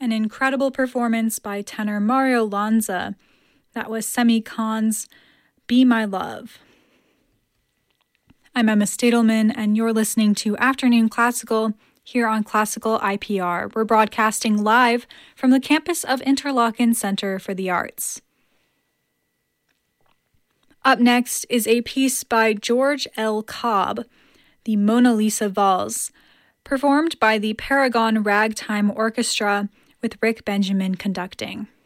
an incredible performance by tenor Mario Lanza. That was Semi Khan's Be My Love. I'm Emma Stadelman, and you're listening to Afternoon Classical here on Classical IPR. We're broadcasting live from the campus of Interlochen Center for the Arts. Up next is a piece by George L. Cobb, the Mona Lisa Valse, performed by the Paragon Ragtime Orchestra with Rick Benjamin conducting.